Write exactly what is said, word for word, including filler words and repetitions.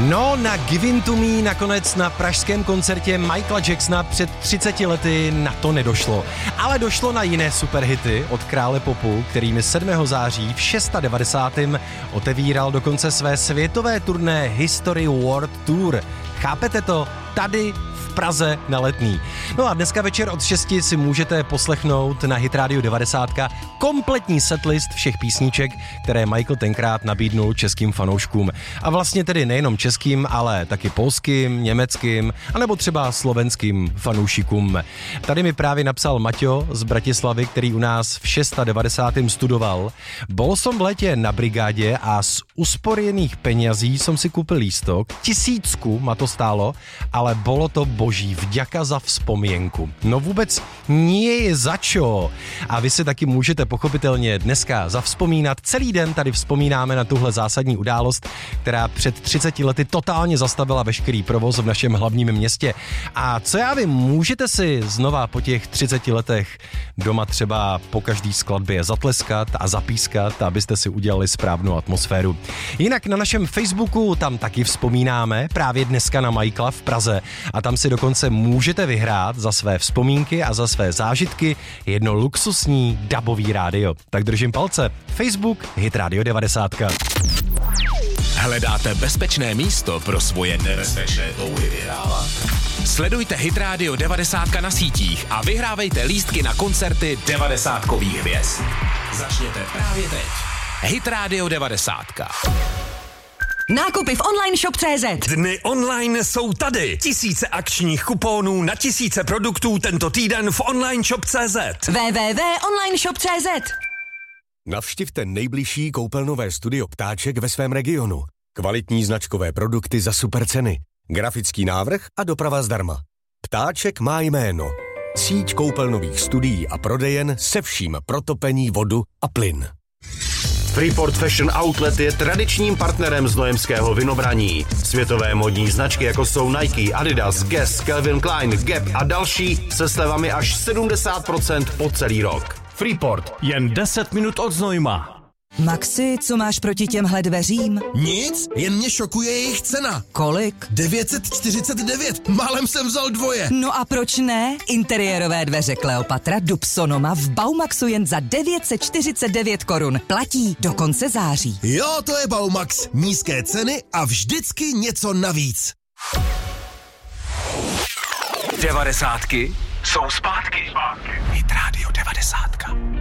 No, na Give In To Me nakonec na pražském koncertě Michaela Jacksona před třiceti lety na to nedošlo. Ale došlo na jiné superhity od krále popu, kterými sedmého září v devadesátém šestém otevíral dokonce své světové turné History World Tour. Chápete to? Tady v Praze na Letný. No a dneska večer od šesti si můžete poslechnout na Hit Radio devadesát kompletní setlist všech písniček, které Michael tenkrát nabídnul českým fanouškům. A vlastně tedy nejenom českým, ale taky polským, německým, anebo třeba slovenským fanoušikům. Tady mi právě napsal Maťo z Bratislavy, který u nás v devadesátém šestém studoval. Bol som v létě na brigádě a z usporených penězí som si koupil lístok. Tisícku ma to stálo, ale bolo to boží, vďaka za vzpomínku. No vůbec nie je začo. A vy si taky můžete pochopitelně dneska zavzpomínat. Celý den tady vzpomínáme na tuhle zásadní událost, která před třiceti lety totálně zastavila veškerý provoz v našem hlavním městě. A co já vím, můžete si znova po těch třiceti letech doma třeba po každý skladbě zatleskat a zapískat, abyste si udělali správnou atmosféru. Jinak na našem Facebooku tam taky vzpomínáme právě dneska na Michaela v Praze a tam si dokonce můžete vyhrát za své vzpomínky a za své zážitky jedno luxusní dabový rádio. Tak držím palce. Facebook Hit Radio devadesát. Hledáte bezpečné místo pro svoje nebezpečné touhy vyhrávat? Sledujte Hit Radio devadesát na sítích a vyhrávejte lístky na koncerty devadesátkových hvězd. Začněte právě teď. Hit Radio devadesát. Nákupy v online shop tečka cé zet. Dny online jsou tady. Tisíce akčních kuponů na tisíce produktů tento týden v online shop tečka cé zet. w w w tečka online shop tečka cé zet. Navštivte nejbližší koupelnové studio Ptáček ve svém regionu. Kvalitní značkové produkty za super ceny. Grafický návrh a doprava zdarma. Ptáček má jméno. Síť koupelnových studií a prodejen se vším pro topení, vodu a plyn. Freeport Fashion Outlet je tradičním partnerem znojemského vinobraní. Světové modní značky, jako jsou Nike, Adidas, Guess, Calvin Klein, Gap a další se slevami až sedmdesát procent po celý rok. Freeport, jen deset minut od Znojma. Maxi, co máš proti těmhle dveřím? Nic, jen mě šokuje jejich cena. Kolik? devět set čtyřicet devět, málem jsem vzal dvoje. No a proč ne? Interiérové dveře Kleopatra Dub Sonoma v Baumaxu jen za devět set čtyřicet devět korun. Platí do konce září. Jo, to je Baumax. Nízké ceny a vždycky něco navíc. Devadesátky jsou zpátky. Hit Radio devadesát.